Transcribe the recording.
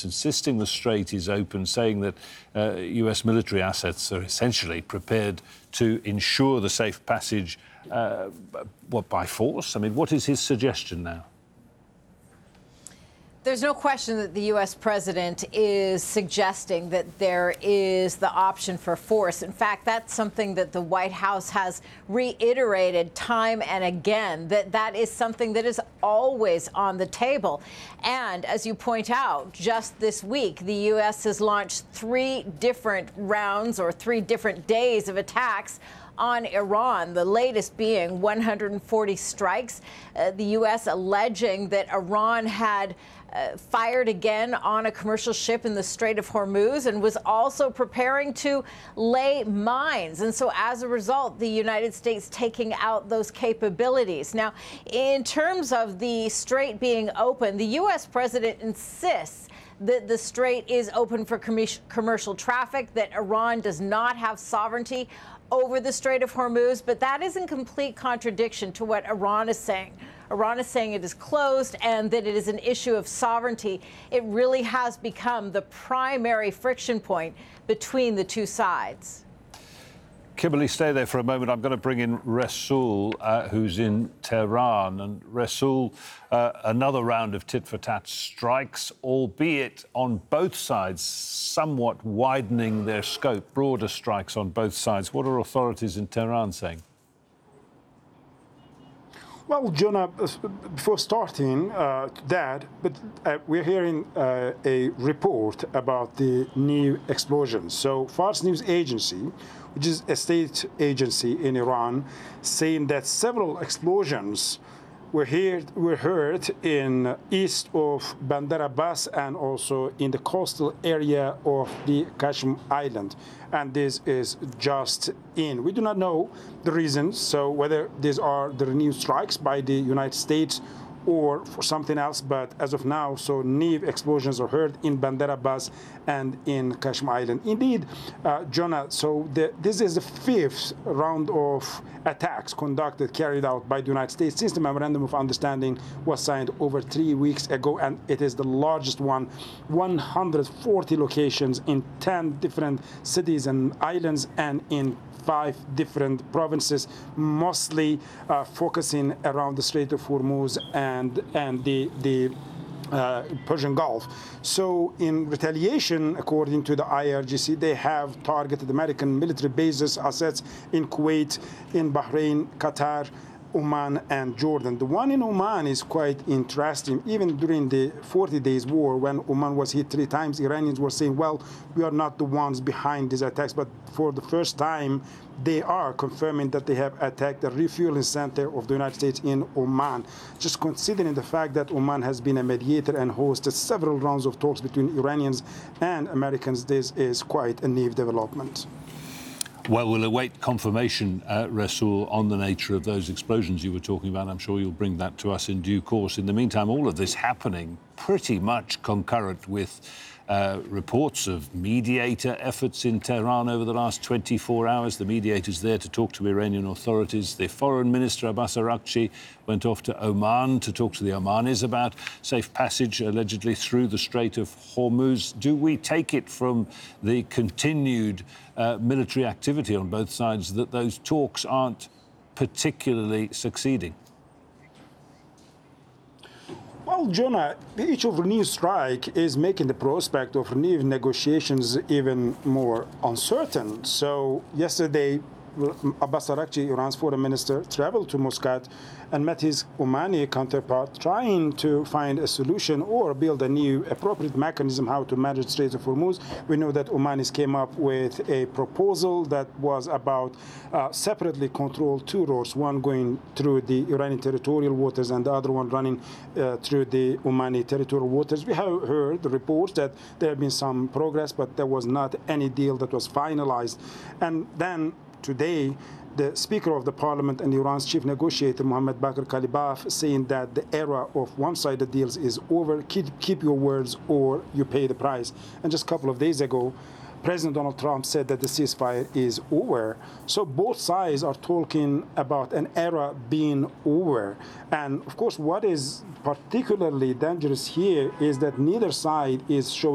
announcements insisting the strait is open, saying that US military assets are essentially prepared to ensure the safe passage, by force? I mean, what is his suggestion now? There's no question that the U.S. president is suggesting that there is the option for force. In fact, that's something that the White House has reiterated time and again, that is something that is always on the table. And as you point out, just this week, the U.S. has launched 3 different rounds or 3 different days of attacks on Iran, the latest being 140 strikes. The U.S. alleging that Iran had fired again on a commercial ship in the Strait of Hormuz and was also preparing to lay mines. And so as a result, the United States taking out those capabilities. Now, in terms of the strait being open, the U.S. president insists that the strait is open for commercial traffic, that Iran does not have sovereignty over the Strait of Hormuz, but that is in complete contradiction to what Iran is saying. Iran is saying it is closed and that it is an issue of sovereignty. It really has become the primary friction point between the two sides. Kimberly, stay there for a moment. I'm going to bring in Rasool, who's in Tehran. And Rasool, another round of tit-for-tat strikes, albeit on both sides, somewhat widening their scope, broader strikes on both sides. What are authorities in Tehran saying? Well, Jonah, before starting that, we're hearing a report about the new explosions. So Fars News Agency, which is a state agency in Iran, saying that several explosions were heard in east of Bandar Abbas and also in the coastal area of the Qashm Island. And this is just in. We do not know the reasons, so whether these are the renewed strikes by the United States or for something else, but as of now, so new explosions are heard in Bandar Abbas and in Qashm Island. Indeed, Jonah, so this is the 5th round of attacks carried out by the United States since the Memorandum of Understanding was signed over 3 weeks ago, and it is the largest one, 140 locations in 10 different cities and islands and in 5 different provinces, mostly focusing around the Strait of Hormuz and the Persian Gulf. So in retaliation, according to the IRGC, they have targeted American military bases, assets in Kuwait, in Bahrain, Qatar, Oman and Jordan. The one in Oman is quite interesting. Even during the 40 days war, when Oman was hit 3 times, Iranians were saying, well, we are not the ones behind these attacks. But for the first time, they are confirming that they have attacked the refueling center of the United States in Oman. Just considering the fact that Oman has been a mediator and hosted several rounds of talks between Iranians and Americans, this is quite a new development. Well, we'll await confirmation, Rasool, on the nature of those explosions you were talking about. I'm sure you'll bring that to us in due course. In the meantime, all of this happening pretty much concurrent with reports of mediator efforts in Tehran over the last 24 hours. The mediator's there to talk to Iranian authorities. The Foreign Minister, Abbas Araghchi, went off to Oman to talk to the Omanis about safe passage, allegedly, through the Strait of Hormuz. Do we take it from the continued military activity on both sides that those talks aren't particularly succeeding? Well, Jonah, each of renewed strike is making the prospect of renewed negotiations even more uncertain. So yesterday, Abbas Araghchi, Iran's foreign minister, traveled to Muscat and met his Omani counterpart, trying to find a solution or build a new appropriate mechanism how to manage the Strait of Hormuz. We know that Omanis came up with a proposal that was about separately controlled 2 routes, one going through the Iranian territorial waters and the other one running through the Omani territorial waters. We have heard the reports that there have been some progress, but there was not any deal that was finalized. And then today, the Speaker of the Parliament and Iran's chief negotiator, Mohammad Bagher Kalibaf, saying that the era of one-sided deals is over. Keep your words or you pay the price. And just a couple of days ago, President Donald Trump said that the ceasefire is over. So both sides are talking about an era being over. And of course, what is particularly dangerous here is that neither side is showing